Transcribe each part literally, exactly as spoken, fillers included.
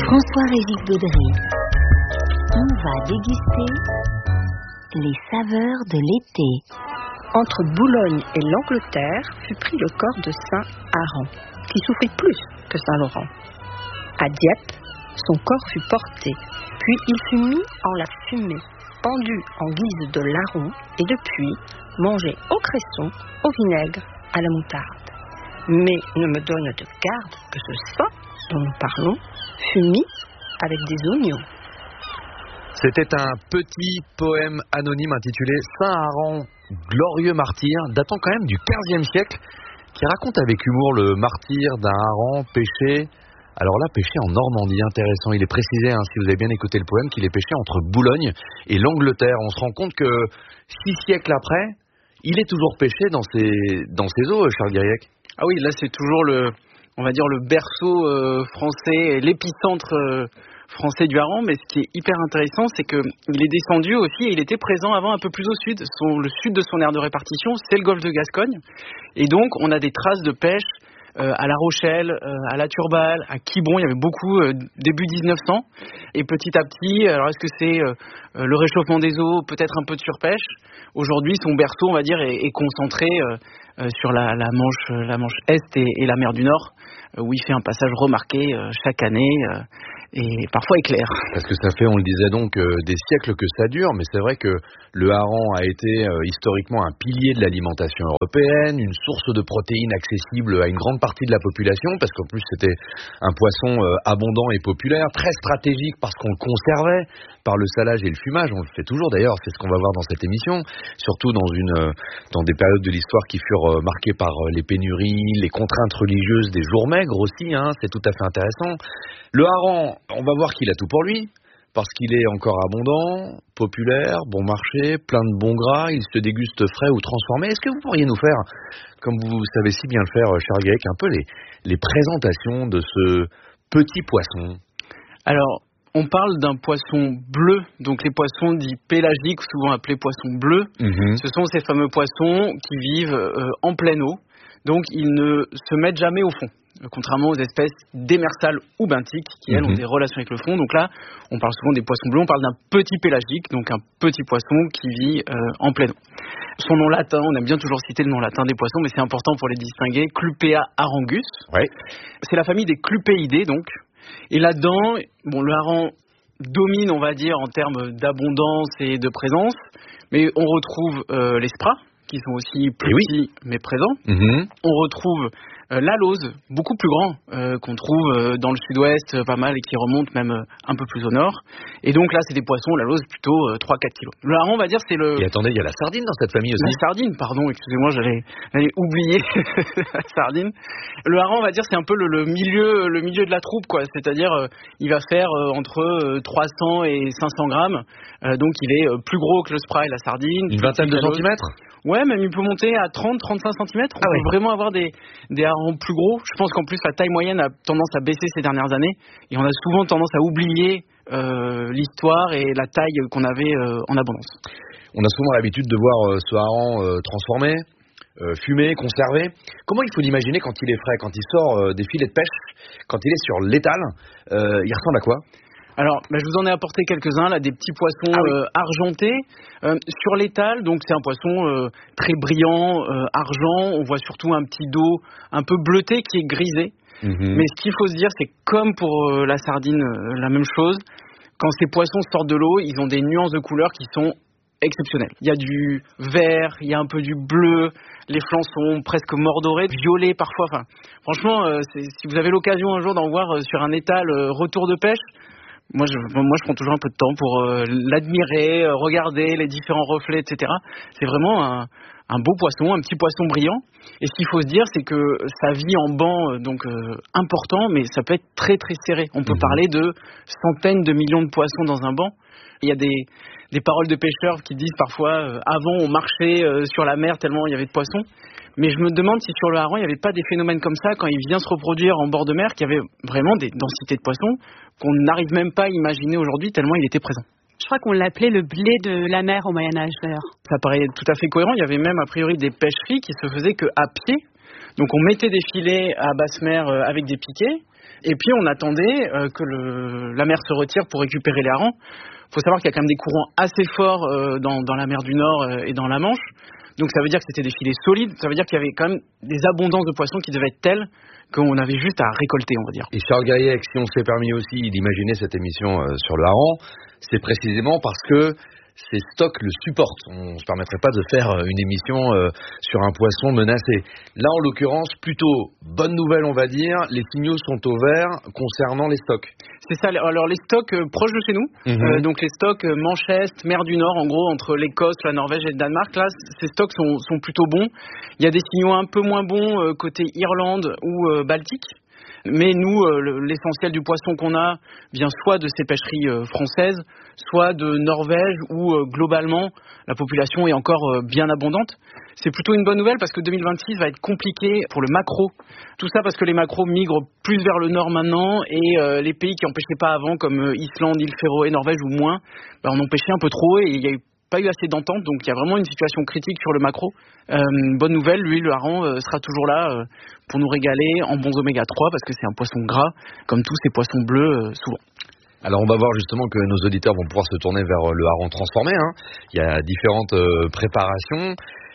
François-Régis Gaudry. On va déguster les saveurs de l'été. Entre Boulogne et l'Angleterre fut pris le corps de saint Aran, qui souffrit plus que saint Laurent. À Dieppe, son corps fut porté, puis il fut mis en la fumée, pendu en guise de larron, et depuis mangé au cresson, au vinaigre, à la moutarde. Mais ne me donne de garde que ce saint dont nous parlons fut mis avec des oignons. C'était un petit poème anonyme intitulé Saint Aran, glorieux martyr, datant quand même du quinzième siècle, qui raconte avec humour le martyr d'un hareng pêché. Alors là, pêché en Normandie, intéressant. Il est précisé, hein, si vous avez bien écouté le poème, qu'il est pêché entre Boulogne et l'Angleterre. On se rend compte que six siècles après, il est toujours pêché dans ses, dans ses eaux, Charles Guiriec. Ah oui, là c'est toujours le, on va dire le berceau euh, français, l'épicentre euh, français du hareng. Mais ce qui est hyper intéressant, c'est que il est descendu aussi et il était présent avant un peu plus au sud. Son, le sud de son aire de répartition, c'est le golfe de Gascogne. Et donc, on a des traces de pêche euh, à La Rochelle, euh, à La Turballe, à Quiberon. Il y avait beaucoup euh, début dix-neuf cents. Et petit à petit, alors est-ce que c'est euh, le réchauffement des eaux, peut-être un peu de surpêche. Aujourd'hui, son berceau, on va dire, est, est concentré euh, euh, sur la, la Manche, la Manche Est et, et la mer du Nord, euh, où il fait un passage remarqué euh, chaque année. Euh, et parfois éclair. Parce que ça fait, on le disait donc, euh, des siècles que ça dure, mais c'est vrai que le hareng a été euh, historiquement un pilier de l'alimentation européenne, une source de protéines accessible à une grande partie de la population, parce qu'en plus c'était un poisson euh, abondant et populaire, très stratégique parce qu'on le conservait par le salage et le fumage, on le fait toujours d'ailleurs, c'est ce qu'on va voir dans cette émission, surtout dans, une, euh, dans des périodes de l'histoire qui furent euh, marquées par euh, les pénuries, les contraintes religieuses des jours maigres aussi, hein, c'est tout à fait intéressant. Le hareng, on va voir qu'il a tout pour lui, parce qu'il est encore abondant, populaire, bon marché, plein de bons gras, il se déguste frais ou transformé. Est-ce que vous pourriez nous faire, comme vous savez si bien le faire, Charles Guiriec, un peu les, les présentations de ce petit poisson? Alors, on parle d'un poisson bleu, donc les poissons dits pélagiques, souvent appelés poissons bleus. Mmh. Ce sont ces fameux poissons qui vivent euh, en pleine eau, donc ils ne se mettent jamais au fond. Contrairement aux espèces démersales ou benthiques qui, elles, ont des relations avec le fond. Donc là, on parle souvent des poissons bleus, on parle d'un petit pélagique, donc un petit poisson qui vit euh, en pleine eau. Son nom latin, on aime bien toujours citer le nom latin des poissons, mais c'est important pour les distinguer, Clupea harengus. Ouais. C'est la famille des clupéidés, donc. Et là-dedans, bon, le hareng domine, on va dire, en termes d'abondance et de présence, mais on retrouve euh, les spras, qui sont aussi plus oui. petits, mais présents. Mmh. On retrouve Euh, la lauze, beaucoup plus grand, euh, qu'on trouve euh, dans le sud-ouest euh, pas mal et qui remonte même euh, un peu plus au nord. Et donc là, c'est des poissons, la lauze, plutôt euh, trois à quatre kilos. Le hareng, on va dire, c'est le... Et attendez, il y a la sardine dans cette famille aussi. La sardine, pardon, excusez-moi, j'allais, j'allais oublier la sardine. Le hareng, on va dire, c'est un peu le, le, milieu, le milieu de la troupe, quoi. C'est-à-dire, euh, il va faire euh, entre euh, trois cents et cinq cents grammes. Euh, donc, il est euh, plus gros que le spray et la sardine. Une vingtaine de centimètres. Ouais, même il peut monter à trente à trente-cinq centimètres. On ah peut ouais. vraiment avoir des, des harengs plus gros. Je pense qu'en plus, la taille moyenne a tendance à baisser ces dernières années. Et on a souvent tendance à oublier euh, l'histoire et la taille qu'on avait euh, en abondance. On a souvent l'habitude de voir euh, ce hareng euh, transformé, euh, fumé, conservé. Comment il faut l'imaginer quand il est frais, quand il sort euh, des filets de pêche, quand il est sur l'étal, euh, il ressemble à quoi ? Alors, bah, je vous en ai apporté quelques-uns, là, des petits poissons ah oui. euh, argentés. Euh, sur l'étal, donc c'est un poisson euh, très brillant, euh, argent. On voit surtout un petit dos un peu bleuté qui est grisé. Mmh. Mais ce qu'il faut se dire, c'est comme pour euh, la sardine, euh, la même chose. Quand ces poissons sortent de l'eau, ils ont des nuances de couleurs qui sont exceptionnelles. Il y a du vert, il y a un peu du bleu, les flancs sont presque mordorés, violets parfois. Enfin, franchement, euh, c'est, si vous avez l'occasion un jour d'en voir euh, sur un étal euh, retour de pêche, Moi je, moi, je prends toujours un peu de temps pour euh, l'admirer, euh, regarder les différents reflets, et cetera. C'est vraiment un, un beau poisson, un petit poisson brillant. Et ce qu'il faut se dire, c'est que ça vit en banc euh, donc euh, important, mais ça peut être très très serré. On peut mmh. parler de centaines de millions de poissons dans un banc. Il y a des, des paroles de pêcheurs qui disent parfois euh, avant on marchait euh, sur la mer tellement il y avait de poissons. Mais je me demande si sur le hareng, il n'y avait pas des phénomènes comme ça quand il vient se reproduire en bord de mer, qu'il y avait vraiment des densités de poissons qu'on n'arrive même pas à imaginer aujourd'hui tellement il était présent. Je crois qu'on l'appelait le blé de la mer au Moyen-Âge d'ailleurs. Ça paraît tout à fait cohérent. Il y avait même a priori des pêcheries qui se faisaient qu'à pied. Donc on mettait des filets à basse mer avec des piquets. Et puis on attendait euh, que le, la mer se retire pour récupérer les harengs. Il faut savoir qu'il y a quand même des courants assez forts euh, dans, dans la mer du Nord euh, et dans la Manche. Donc ça veut dire que c'était des filets solides, ça veut dire qu'il y avait quand même des abondances de poissons qui devaient être telles qu'on avait juste à récolter, on va dire. Et Charles Gaillec, si on s'est permis aussi d'imaginer cette émission euh, sur le hareng, c'est précisément parce que ces stocks le supportent. On ne se permettrait pas de faire une émission euh, sur un poisson menacé. Là, en l'occurrence, plutôt bonne nouvelle, on va dire, les signaux sont au vert concernant les stocks. C'est ça, alors les stocks euh, proches de chez nous, mmh. euh, donc les stocks euh, Manche-Est, mer du Nord, en gros, entre l'Écosse, la Norvège et le Danemark, là, ces stocks sont, sont plutôt bons. Il y a des signaux un peu moins bons euh, côté Irlande ou euh, Baltique. Mais nous, euh, l'essentiel du poisson qu'on a vient soit de ces pêcheries euh, françaises, soit de Norvège, où euh, globalement la population est encore euh, bien abondante. C'est plutôt une bonne nouvelle parce que deux mille vingt-six va être compliqué pour le maquereau. Tout ça parce que les maquereaux migrent plus vers le nord maintenant et euh, les pays qui n'en pêchaient pas avant, comme euh, Islande, îles Féroé, Norvège ou moins, bah, on en pêchait un peu trop et il y a eu pas eu assez d'entente, donc il y a vraiment une situation critique sur le maquereau. Euh, bonne nouvelle, lui, le hareng euh, sera toujours là euh, pour nous régaler en bons oméga trois parce que c'est un poisson gras, comme tous ces poissons bleus, euh, souvent. Alors on va voir justement que nos auditeurs vont pouvoir se tourner vers le hareng transformé. Hein. Il y a différentes euh, préparations.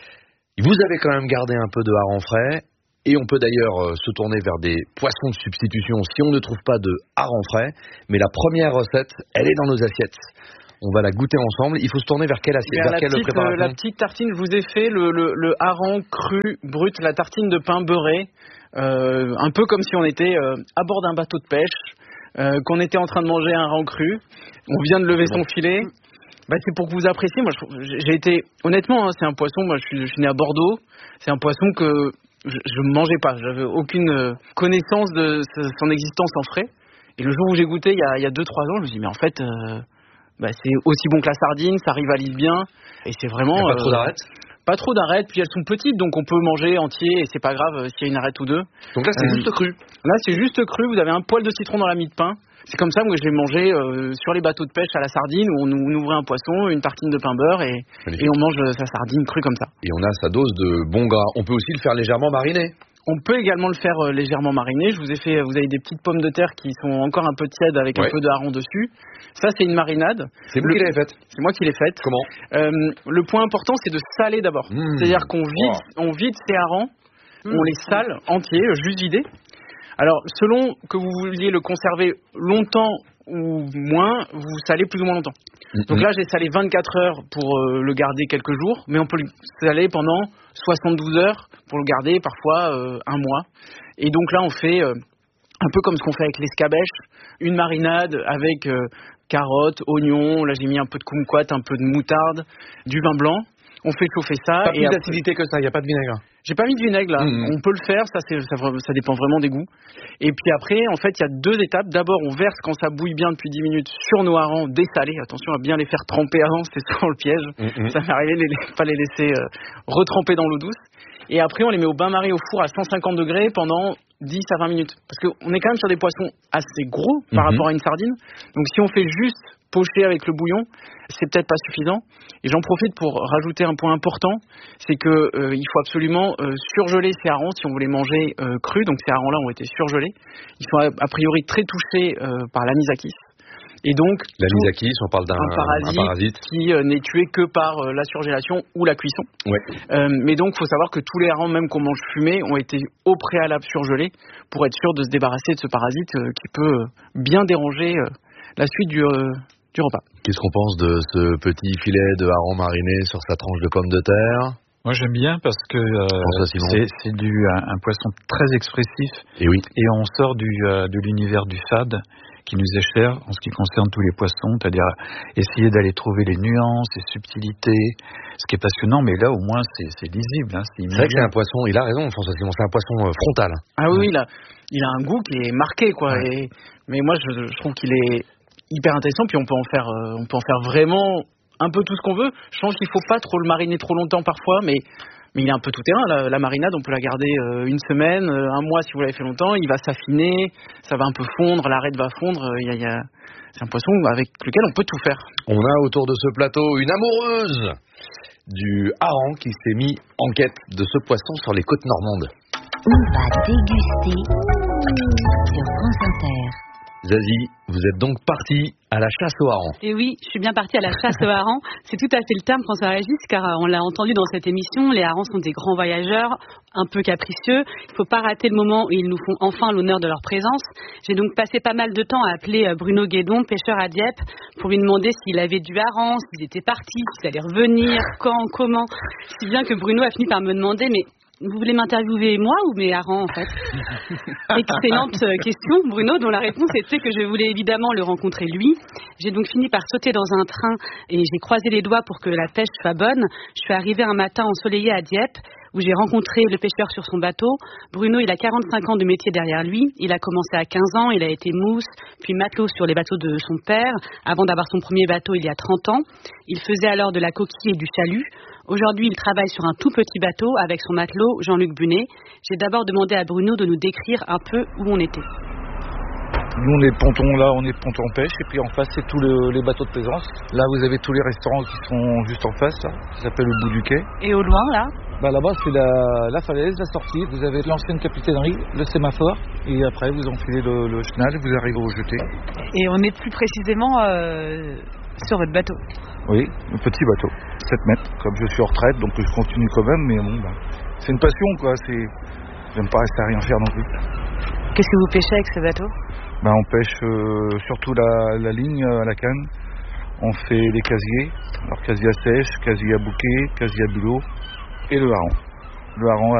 Vous avez quand même gardé un peu de hareng frais. Et on peut d'ailleurs euh, se tourner vers des poissons de substitution si on ne trouve pas de hareng frais. Mais la première recette, elle est dans nos assiettes. On va la goûter ensemble. Il faut se tourner vers quelle assiette, vers quelle petite, préparation ? La petite tartine, je vous ai fait le, le, le hareng cru, brut, la tartine de pain beurré. Euh, un peu comme si on était euh, à bord d'un bateau de pêche, euh, qu'on était en train de manger un hareng cru. On vient de lever son filet. Bah, c'est pour que vous appréciez. Moi, j'ai été, honnêtement, hein, c'est un poisson, moi je suis, je suis né à Bordeaux. C'est un poisson que je ne mangeais pas. J'avais aucune connaissance de son existence en frais. Et le jour où j'ai goûté, il y a deux trois ans, je me suis dit, mais en fait... Euh, Bah, c'est aussi bon que la sardine, ça rivalise bien et c'est vraiment. Il n'y a pas euh, trop d'arêtes. Pas trop d'arêtes, puis elles sont petites donc on peut manger entier et c'est pas grave euh, s'il y a une arête ou deux. Donc là c'est euh, juste cru. Là c'est juste cru, vous avez un poil de citron dans la mie de pain. C'est comme ça que je l'ai mangé euh, sur les bateaux de pêche à la sardine où on, on ouvrait un poisson, une tartine de pain beurre et, et on mange sa sardine crue comme ça. Et on a sa dose de bon gras. On peut aussi le faire légèrement mariner. On peut également le faire euh, légèrement mariné. Je vous ai fait, vous avez des petites pommes de terre qui sont encore un peu tièdes avec ouais. un peu de hareng dessus. Ça, c'est une marinade. C'est vous le... qui l'avez faite ? C'est moi qui l'ai faite. Comment ? euh, Le point important, c'est de saler d'abord. Mmh. C'est-à-dire qu'on vide, wow. on vide ces harengs, mmh. on les sale entiers, juste vidés. Alors, selon que vous vouliez le conserver longtemps ou moins, vous salez plus ou moins longtemps. Mmh. Donc là, j'ai salé vingt-quatre heures pour euh, le garder quelques jours, mais on peut le saler pendant soixante-douze heures pour le garder parfois euh, un mois. Et donc là, on fait euh, un peu comme ce qu'on fait avec l'escabèche, une marinade avec euh, carottes, oignons, là j'ai mis un peu de kumquat, un peu de moutarde, du vin blanc. On fait chauffer ça. Pas plus et d'acidité après... que ça, il n'y a pas de vinaigre. J'ai pas mis de vinaigre là, mmh. on peut le faire, ça, c'est, ça, ça dépend vraiment des goûts. Et puis après, en fait, il y a deux étapes. D'abord, on verse quand ça bouille bien depuis dix minutes sur nos harengs dessalés. Attention à bien les faire tremper avant, c'est souvent le piège. Mmh. Ça m'est arrivé de ne pas les laisser euh, retremper dans l'eau douce. Et après, on les met au bain-marie au four à cent cinquante degrés pendant dix à vingt minutes. Parce qu'on est quand même sur des poissons assez gros par mmh. rapport à une sardine. Donc si on fait juste pocher avec le bouillon, c'est peut-être pas suffisant. Et j'en profite pour rajouter un point important, c'est que euh, il faut absolument euh, surgeler ces harengs si on veut les manger euh, crus. Donc ces harengs-là ont été surgelés. Ils sont a, a priori très touchés euh, par l'anisakis. Et donc, l'anisakis, on parle d'un un parasite, un parasite. qui euh, n'est tué que par euh, la surgélation ou la cuisson. Ouais. Euh, mais donc, il faut savoir que tous les harengs, même qu'on mange fumés, ont été au préalable surgelés pour être sûr de se débarrasser de ce parasite euh, qui peut euh, bien déranger euh, la suite du, euh, du repas. Qu'est-ce qu'on pense de ce petit filet de hareng mariné sur sa tranche de pommes de terre ? Moi j'aime bien parce que euh, c'est, c'est du, un, un poisson très expressif. Et oui. Et on sort du, euh, de l'univers du fade qui nous est cher en ce qui concerne tous les poissons, c'est-à-dire essayer d'aller trouver les nuances, les subtilités, ce qui est passionnant, mais là au moins c'est, c'est lisible. Hein, c'est, c'est vrai que c'est un poisson, il a raison François Simon, c'est un poisson frontal. Ah oui, ouais. il, a, il a un goût qui est marqué, quoi. Ouais. Et, mais moi je, je trouve qu'il est hyper intéressant, puis on peut en faire, euh, on peut en faire vraiment un peu tout ce qu'on veut. Je pense qu'il faut pas trop le mariner trop longtemps parfois, mais mais il est un peu tout terrain. La, la marinade, on peut la garder euh, une semaine, euh, un mois si vous l'avez fait longtemps. Il va s'affiner, ça va un peu fondre, l'arête va fondre. Il y a, il y a... C'est un poisson avec lequel on peut tout faire. On a autour de ce plateau une amoureuse du hareng qui s'est mis en quête de ce poisson sur les côtes normandes. On va déguster sur France Inter. Zazie, vous êtes donc partie à la chasse au hareng. Et oui, je suis bien partie à la chasse au hareng. C'est tout à fait le terme, François-Régis, car on l'a entendu dans cette émission, les harengs sont des grands voyageurs, un peu capricieux. Il ne faut pas rater le moment où ils nous font enfin l'honneur de leur présence. J'ai donc passé pas mal de temps à appeler Bruno Guédon, pêcheur à Dieppe, pour lui demander s'il avait du hareng, s'il était parti, s'il allait revenir, quand, comment. Si bien que Bruno a fini par me demander, mais vous voulez m'interviewer moi ou mes harengs en fait? Excellente question, Bruno, dont la réponse était que je voulais évidemment le rencontrer lui. J'ai donc fini par sauter dans un train et j'ai croisé les doigts pour que la pêche soit bonne. Je suis arrivée un matin ensoleillé à Dieppe où j'ai rencontré le pêcheur sur son bateau. Bruno, il a quarante-cinq ans de métier derrière lui. Il a commencé à quinze ans, il a été mousse, puis matelot sur les bateaux de son père, avant d'avoir son premier bateau il y a trente ans. Il faisait alors de la coquille et du chalut. Aujourd'hui, il travaille sur un tout petit bateau avec son matelot, Jean-Luc Bunet. J'ai d'abord demandé à Bruno de nous décrire un peu où on était. Nous, on est ponton là, on est ponton pêche, et puis en face, c'est tous le, les bateaux de plaisance. Là, vous avez tous les restaurants qui sont juste en face, là, qui s'appelle le bout du quai. Et au loin, là? Bah, là-bas, c'est la, la falaise, la sortie. Vous avez l'ancienne capitainerie, le sémaphore, et après, vous enfilez le, le chenal, vous arrivez au jeté. Et on est plus précisément euh, sur votre bateau? Oui, un petit bateau, sept mètres. Comme je suis en retraite, donc je continue quand même, mais bon, bah, c'est une passion, quoi. C'est... J'aime pas rester à rien faire non plus. Qu'est-ce que vous pêchez avec ce bateau? Ben, on pêche euh, surtout la, la ligne à la canne. On fait les casiers, alors casier à sèche, casier à bouquet, casier à bulot et le hareng. Le hareng